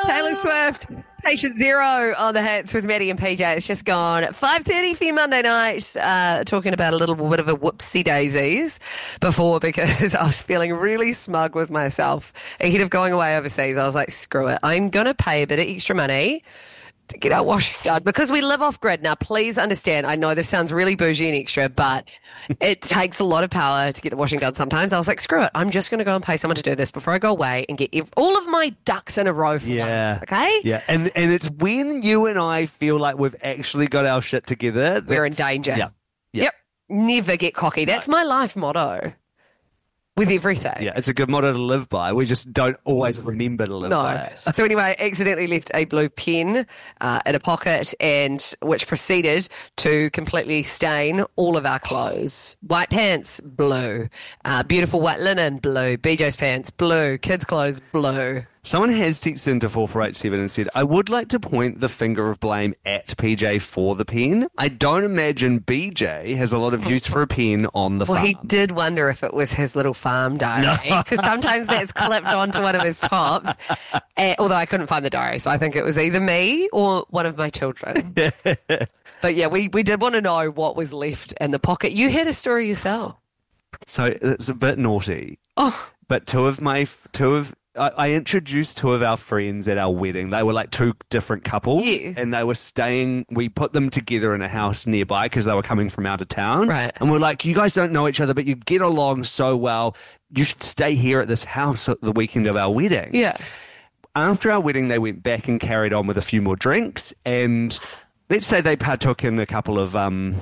Taylor Swift, Patient Zero on the hits with Maddie and PJ. It's just gone 5:30 for your Monday night. Talking about a little bit of a whoopsie daisies before because I was feeling really smug with myself ahead of going away overseas. I was like, screw it. I'm going to pay a bit of extra money to get our washing done because we live off grid. Now, please understand, I know this sounds really bougie and extra, but it takes a lot of power to get the washing done sometimes. I was like, screw it. I'm just going to go and pay someone to do this before I go away and get all of my ducks in a row for one, okay? Yeah, and it's when you and I feel like we've actually got our shit together. We're in danger. Yep. Never get cocky. That's my life motto. With everything. Yeah, it's a good motto to live by. We just don't always remember to live by it. So anyway, accidentally left a blue pen in a pocket, and which proceeded to completely stain all of our clothes. White pants, blue. Beautiful white linen, blue. BJ's pants, blue. Kids' clothes, blue. Someone has texted into 4487 and said, I would like to point the finger of blame at PJ for the pen. I don't imagine BJ has a lot of use for a pen on the farm. Well, he did wonder if it was his little farm diary, because sometimes that's clipped onto one of his tops, although I couldn't find the diary, so I think it was either me or one of my children. But yeah, we did want to know what was left in the pocket. You had a story yourself. So it's a bit naughty. Oh. But I introduced two of our friends at our wedding. They were like two different couples. Yeah. And they were staying, we put them together in a house nearby because they were coming from out of town. Right. And we're like, you guys don't know each other, but you get along so well. You should stay here at this house at the weekend of our wedding. Yeah. After our wedding, they went back and carried on with a few more drinks. And let's say they partook in a couple of,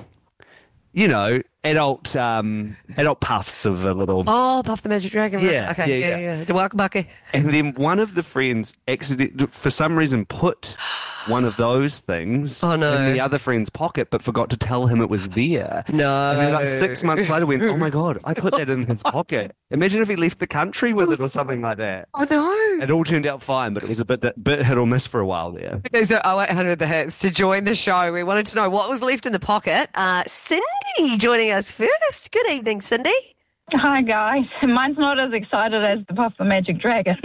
adult puffs of a little... Oh, Puff the Magic Dragon. Yeah. Okay, yeah. The Waka Bucky. And then one of the friends for some reason, put one of those things in the other friend's pocket, but forgot to tell him it was there. No. And then like 6 months later went, oh my God, I put that in his pocket. Imagine if he left the country with it or something like that. Oh no. It all turned out fine, but it was a bit hit or miss for a while there. Okay, so 0800 the hits to join the show. We wanted to know what was left in the pocket. Cindy joining us first. Good evening, Cindy. Hi, guys. Mine's not as excited as the Puff the Magic Dragon.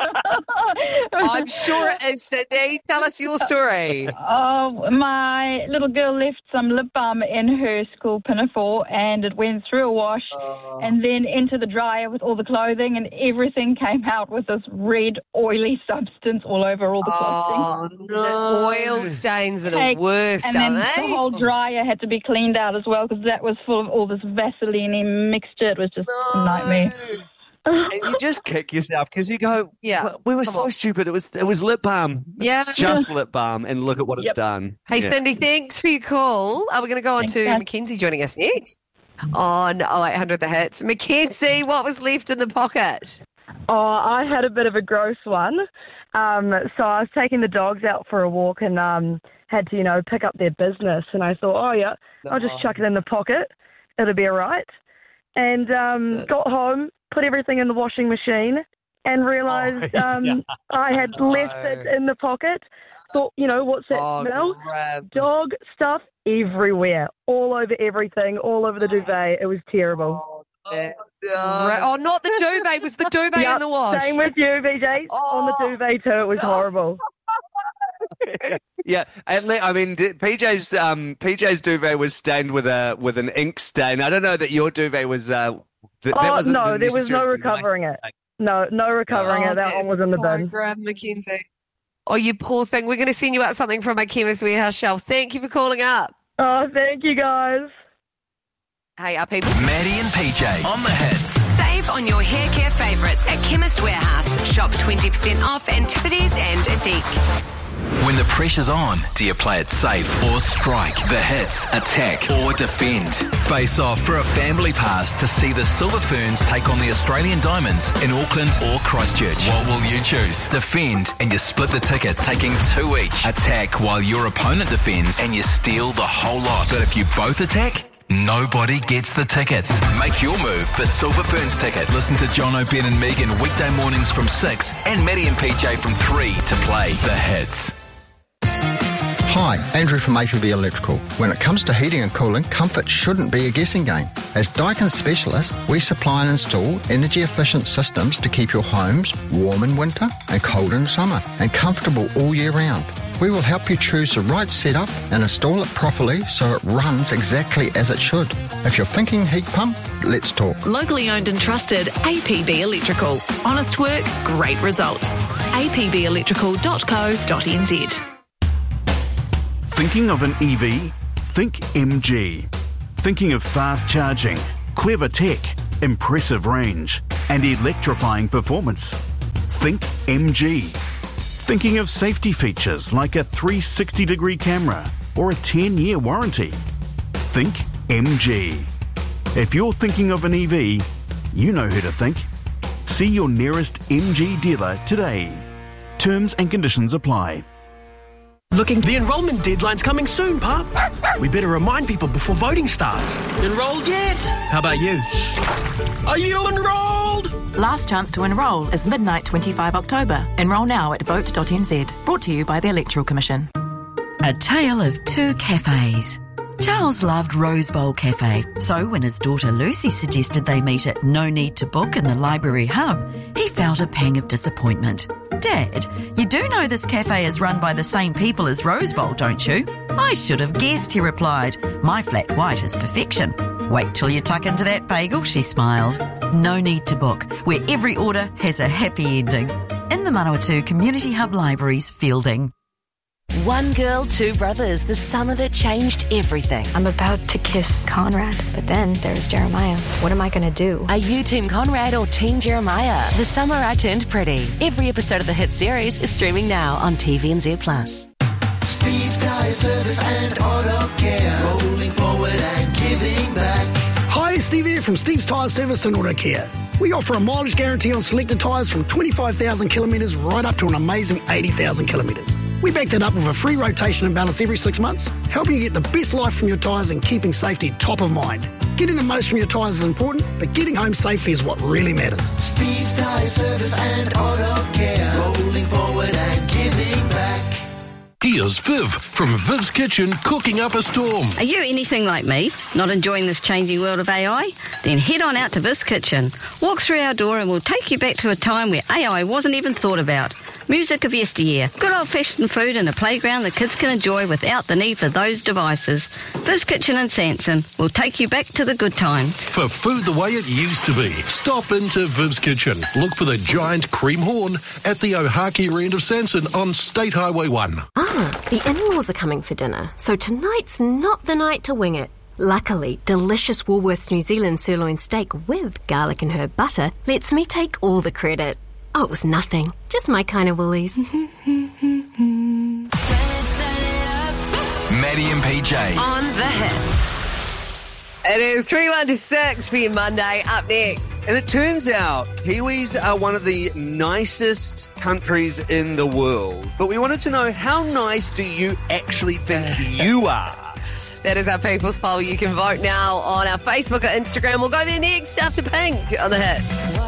I'm sure it is, Cindy. Tell us your story. Oh, my little girl left some lip balm in her school pinafore, and it went through a wash and then into the dryer with all the clothing, and everything came out with this red, oily substance all over all the clothing. Oh, no. The oil stains are the worst, and aren't then they? the whole dryer had to be cleaned out as well because that was full of all this Vaseline mixture. It was just a nightmare. And you just kick yourself because you go, we were so stupid. It was lip balm. Yeah. It's just lip balm, and look at what it's done. Hey, Cindy, thanks for your call. We're going to go on to Mackenzie joining us next on 0800 the hits. Mackenzie, what was left in the pocket? Oh, I had a bit of a gross one. So I was taking the dogs out for a walk and had to, pick up their business. And I thought, I'll just chuck it in the pocket. It'll be all right. And got home, put everything in the washing machine and realised I had left it in the pocket. Thought, what's that smell? Dog stuff everywhere, all over everything, all over the duvet. It was terrible. Oh, not the duvet. It was the duvet in the wash. Same with you, BJ. On the duvet too. It was horrible. Yeah, I mean, PJ's duvet was stained with an ink stain. I don't know that your duvet was. That wasn't no, there was no recovering it. No recovering it. That one was in the bin. Mackenzie. Oh, you poor thing. We're going to send you out something from my Chemist Warehouse shelf. Thank you for calling up. Oh, thank you, guys. Hey, our people. Maddie and PJ on the hits. Save on your hair care favourites at Chemist Warehouse. Shop 20% off Antipodes and Ethique. When the pressure's on, do you play it safe or strike? The hits, attack or defend. Face off for a family pass to see the Silver Ferns take on the Australian Diamonds in Auckland or Christchurch. What will you choose? Defend and you split the tickets, taking 2 each. Attack while your opponent defends and you steal the whole lot. But if you both attack, nobody gets the tickets. Make your move for Silver Ferns tickets. Listen to John O'Ben and Megan weekday mornings from 6 and Maddie and PJ from 3 to play the hits. Hi, Andrew from APB Electrical. When it comes to heating and cooling, comfort shouldn't be a guessing game. As Daikin specialists, we supply and install energy-efficient systems to keep your homes warm in winter and cold in summer and comfortable all year round. We will help you choose the right setup and install it properly so it runs exactly as it should. If you're thinking heat pump, let's talk. Locally owned and trusted APB Electrical. Honest work, great results. apbelectrical.co.nz. Thinking of an EV? Think MG. Thinking of fast charging, clever tech, impressive range, and electrifying performance? Think MG. Thinking of safety features like a 360-degree camera or a 10-year warranty? Think MG. If you're thinking of an EV, you know who to think. See your nearest MG dealer today. Terms and conditions apply. The enrolment deadline's coming soon, Pup. We better remind people before voting starts. Enrolled yet? How about you? Are you enrolled? Last chance to enrol is midnight 25 October. Enrol now at vote.nz. Brought to you by the Electoral Commission. A tale of two cafes. Charles loved Rose Bowl Cafe, so when his daughter Lucy suggested they meet at No Need to Book in the Library Hub, he felt a pang of disappointment. Dad, you do know this cafe is run by the same people as Rose Bowl, don't you? I should have guessed, he replied. My flat white is perfection. Wait till you tuck into that bagel, she smiled. No Need to Book, where every order has a happy ending. In the Manawatu Community Hub Libraries, Fielding. One girl, two brothers, the summer that changed everything. I'm about to kiss Conrad, but then there's Jeremiah. What am I going to do? Are you Team Conrad or Team Jeremiah? The Summer I Turned Pretty. Every episode of the hit series is streaming now on TVNZ+. Steve's Tyre Service and Auto Care. Rolling forward and giving back. Hi, Steve here from Steve's Tyre Service and Auto Care. We offer a mileage guarantee on selected tyres from 25,000 kilometres right up to an amazing 80,000 kilometres. We back that up with a free rotation and balance every 6 months, helping you get the best life from your tyres and keeping safety top of mind. Getting the most from your tyres is important, but getting home safely is what really matters. Steve's Tyre Service and Auto Care. Rolling forward and giving back. Here's Viv from Viv's Kitchen cooking up a storm. Are you anything like me, not enjoying this changing world of AI? Then head on out to Viv's Kitchen. Walk through our door and we'll take you back to a time where AI wasn't even thought about. Music of yesteryear, good old-fashioned food and a playground that kids can enjoy without the need for those devices. Viv's Kitchen in Sanson will take you back to the good times. For food the way it used to be, stop into Viv's Kitchen. Look for the giant cream horn at the Ohaki end of Sanson on State Highway 1. The in-laws are coming for dinner, so tonight's not the night to wing it. Luckily, delicious Woolworths New Zealand sirloin steak with garlic and herb butter lets me take all the credit. Oh, it was nothing. Just my kind of Woolies. Maddie and PJ. On the hits. It is 3-1 to 6 for your Monday. Up next. And it turns out Kiwis are one of the nicest countries in the world. But we wanted to know, how nice do you actually think you are? That is our People's Poll. You can vote now on our Facebook or Instagram. We'll go there next after Pink on the hits.